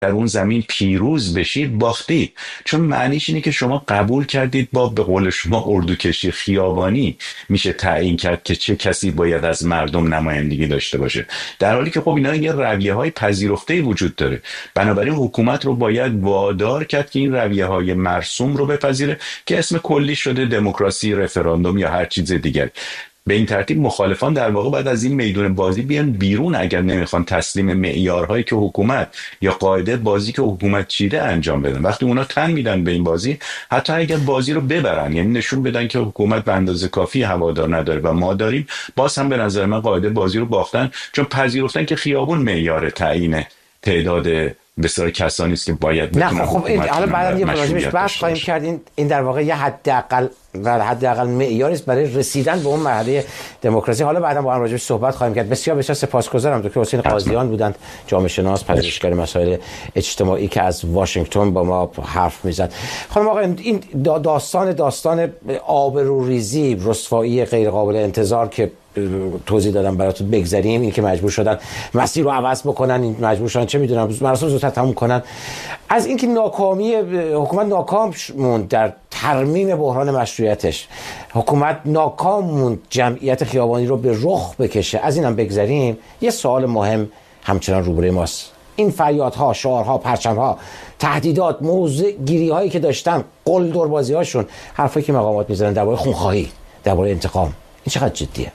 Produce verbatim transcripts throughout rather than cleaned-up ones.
در اون زمین پیروز بشید باختید. چون معنیش اینه که شما قبول کردید با به قول شما اردوکشی خیابانی میشه تعیین کرد که چه کسی باید از مردم نمایندگی داشته باشه، در حالی که خب اینا یه رویه های پذیرفته وجود داره. بنابراین حکومت رو باید وادار کرد که این رویه های مرسوم رو بپذیره که اسم کلی شده دموکراسی، رفراندوم یا هر چیز دیگر. به این ترتیب مخالفان در واقع بعد از این میدون بازی بیان بیرون اگر نمیخوان تسلیم معیارهایی که حکومت یا قاعده بازی که حکومت چیده انجام بدن. وقتی اونا تن میدن به این بازی، حتی اگر بازی رو ببرن، یعنی نشون بدن که حکومت به اندازه کافی هوادار نداره و ما داریم، باز هم به نظر من قاعده بازی رو باختن، چون پذیرفتن که خیابون معیار تعیین تعداد بسیار کسانی است که باید نه. خب, خب این حالا بعدا یه راجبش بحث خواهیم کرد. این این در واقع یه حداقل و حداقل معیاری است برای رسیدن به اون مرحله دموکراسی. حالا بعدا با هم راجبش صحبت خواهیم کرد. بسیار بسیار سپاسگزارم دکتر حسین قاضیان بودند، جامعه شناس، پژوهشگر مسائل اجتماعی که از واشنگتن با ما حرف میزد. خانم آقا، این داستان داستان آبروریزی، رسوایی غیر قابل انتظار که توضیح دادم براتون بگذاریم، این که مجبور شدن مسیر رو عوض بکنن، این مجبور شدن چه میدونم مراسم زودتر تموم کنن، از اینکه ناکامی حکومت ناکام موند در ترمیم بحران مشروعیتش، حکومت ناکام موند جمعیت خیابانی رو به رخ بکشه، از اینم بگذاریم، یه سوال مهم همچنان روبروی ماست. این فریادها، شعارها، پرچمها، تهدیدات، موضع گیری هایی که داشتن، قلدر بازی هاشون، حرفایی که مقامات میزنن درباره خونخواهی، درباره انتقام، این چقدر جدیه؟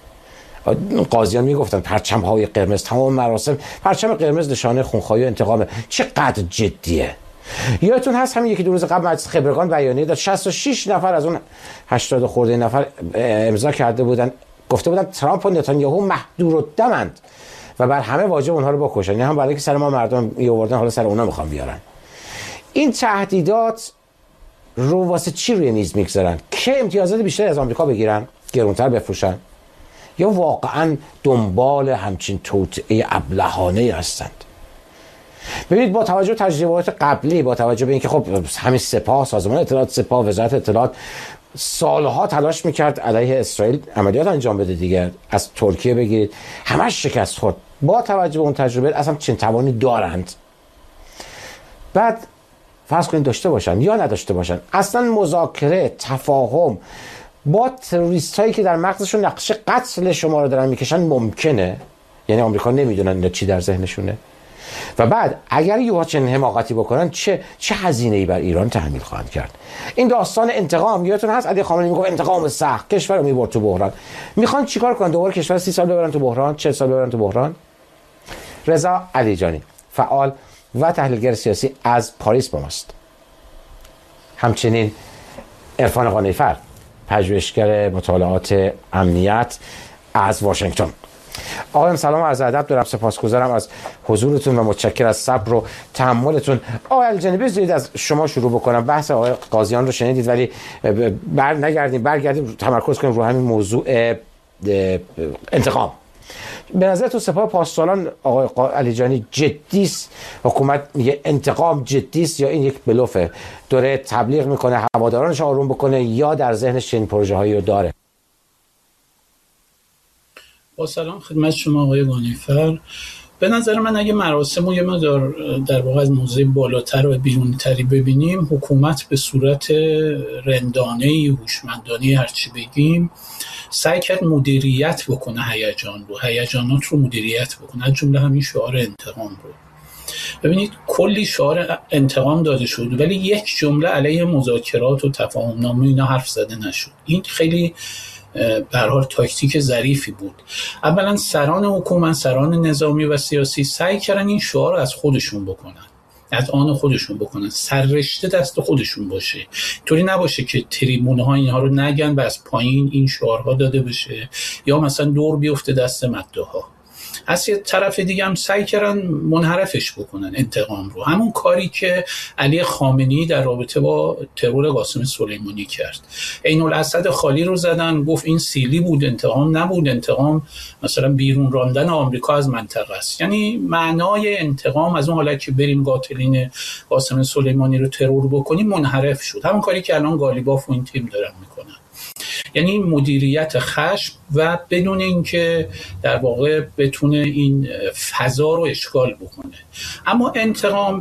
قاضیان میگفتن پرچم های قرمز، تمام مراسم پرچم قرمز نشانه خونخواهی و انتقامه. چقدر جدیه؟ یادتون هست همین یکی دو روز قبل مجلس خبرگان بیانیه داد، شصت و شش نفر از اون هشتاد خورده نفر امضا کرده بودن، گفته بودن ترامپ و نتانیاهو محدودالدمند و بر همه واجب اونها رو بکشن. یعنی هم برای که سر ما مردم میآوردن، حالا سر اونها میخوان بیارن. این تهدیدات رو واسه چی روی میز میگذارن؟ که امتیازات بیشتری از آمریکا بگیرن، گرونتر بفروشن، یا واقعا دنبال همچین توطئه ابلهانه هستند؟ ببینید، با توجه به تجربیات قبلی، با توجه به اینکه خب همین سپاه، سازمان اطلاعات سپاه، وزارت اطلاعات سالها تلاش میکرد علیه اسرائیل عملیات انجام بده دیگه، از ترکیه بگیرید همش شکست خورد. با توجه به اون تجربه اصلا چه توانی دارند؟ بعد فرض کنید داشته باشن یا نداشته باشن، اصلا مذاکره، تفاهم با تروریست هایی که در مغزشون نقش قتل شما رو دارن میکشن ممکنه؟ یعنی آمریکا نمیدونن چی در ذهنشونه؟ و بعد اگر یوها چنین حماقتی بکنن چه چه هزینه‌ای بر ایران تحمیل خواهند کرد؟ این داستان انتقام، یادتون هست علی خامنه‌ای میگفت انتقام سخت، کشور رو میبرد تو بحران. میخوان چیکار کنن؟ دوباره کشور سی سال ببرن تو بحران، چهل سال ببرن تو بحران؟ رضا علیجانی، فعال و تحلیلگر سیاسی از پاریس با ماست. همچنین عرفان قانع‌فر، پژوهشگر مطالعات امنیت از واشنگتن. آقایان سلام و عرض ادب دارم، سپاسگزارم از حضورتون و متشکر از صبر و تحملتون. آقای علیجانی، بذارید از شما شروع بکنم. بحث آقای قاضیان رو شنیدید، ولی بر نگردیم برگردیم تمرکز کنیم رو همین موضوع انتقام. به نظر تو سپاه پاسداران آقای علیجانی جدی است؟ حکومت میگه انتقام جدی است یا این یک بلوفه؟ داره تبلیغ میکنه هوادارانش آروم بکنه یا در ذهنش چنین پروژه هایی رو داره؟ با سلام خدمت شما آقای قانع‌فر. به نظر من اگه مراسم رو یه مقدار در واقع از موضع بالاتر و بیرونی تری ببینیم، حکومت به صورت رندانه‌ای، هوشمندانه، هرچی بگیم، سعی کرد مدیریت بکنه هیجان رو، هیجانات رو مدیریت بکنه، از جمله همین شعار انتقام رو. ببینید کلی شعار انتقام داده شد ولی یک جمله علیه مذاکرات و تفاهم‌نامه اینا حرف زده نشد. این خیلی به هر حال تاکتیک ظریفی بود. اولا سران حکومت، سران نظامی و سیاسی سعی کردن این شعار رو از خودشون بکنن، از آن خودشون بکنن، سررشته دست خودشون باشه، طوری نباشه که تریبونه ها اینها رو نگن و از پایین این شعارها داده بشه یا مثلا دور بیفته دست مداحا. از یه طرف دیگه هم سعی کردن منحرفش بکنن انتقام رو، همون کاری که علی خامنه‌ای در رابطه با ترور قاسم سلیمانی کرد. عین الاسد خالی رو زدن، گفت این سیلی بود، انتقام نبود، انتقام مثلا بیرون راندن آمریکا از منطقه است. یعنی معنای انتقام از اون حالت که بریم قاتلین قاسم سلیمانی رو ترور بکنیم منحرف شد، همون کاری که الان گالیباف و این تیم دارن میکنن. یعنی مدیریت خشم و بدون اینکه در واقع بتونه این فضا رو اشغال بکنه. اما انتقام